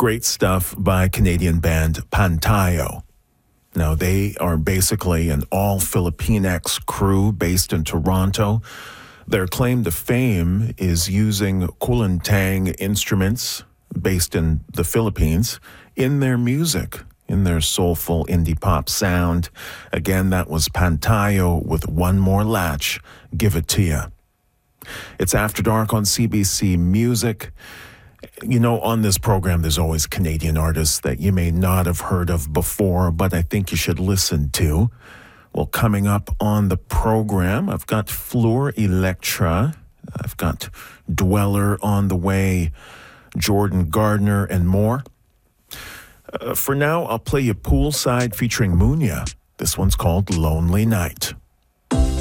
great stuff by Canadian band Pantayo. Now, they are basically an all-Filipinx crew based in Toronto. Their claim to fame is using Kulintang instruments based in the Philippines in their music, in their soulful indie pop sound. Again, that was Pantayo with One More Latch, Give It To Ya. It's After Dark on CBC Music. You know, on this program, there's always Canadian artists that you may not have heard of before, but I think you should listen to. Well, coming up on the program, I've got Fleur Electra, I've got Dweller on the way, Jordan Gardner, and more. For now, I'll play you Poolside featuring Munya. This one's called Lonely Night.